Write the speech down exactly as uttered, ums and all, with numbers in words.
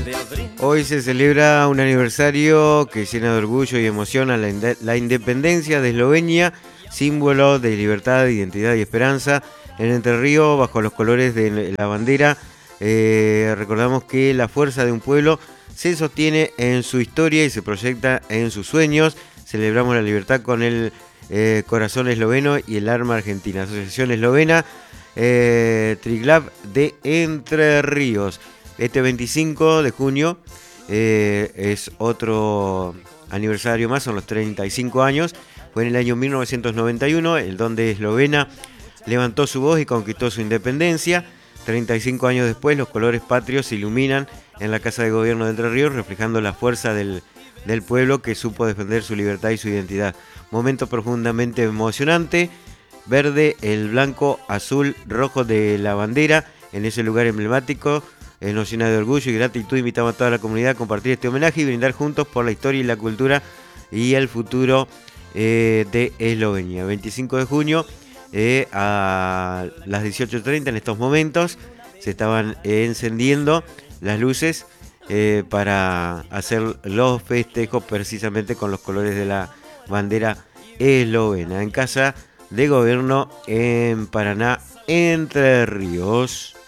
Hoy se celebra un aniversario que llena de orgullo y emoción a la, inde- la independencia de Eslovenia, símbolo de libertad, identidad y esperanza. En Entre Ríos, bajo los colores de la bandera, eh, recordamos que la fuerza de un pueblo se sostiene en su historia y se proyecta en sus sueños. Celebramos la libertad con el eh, corazón esloveno y el arma argentina. Asociación Eslovena, eh, Triglav de Entre Ríos. Este veinticinco de junio eh, es otro aniversario más, son los treinta y cinco años. Fue en el año mil novecientos noventa y uno, el donde Eslovenia levantó su voz y conquistó su independencia. treinta y cinco años después, los colores patrios se iluminan en la Casa de Gobierno de Entre Ríos, reflejando la fuerza del, del pueblo que supo defender su libertad y su identidad. Momento profundamente emocionante. Verde, el blanco, azul, rojo de la bandera en ese lugar emblemático. Eh, nos llena de orgullo y gratitud. Invitamos a toda la comunidad a compartir este homenaje y brindar juntos por la historia y la cultura y el futuro eh, de Eslovenia. veinticinco de junio eh, a las dieciocho treinta, en estos momentos se estaban eh, encendiendo las luces eh, para hacer los festejos precisamente con los colores de la bandera eslovena en Casa de Gobierno en Paraná, Entre Ríos.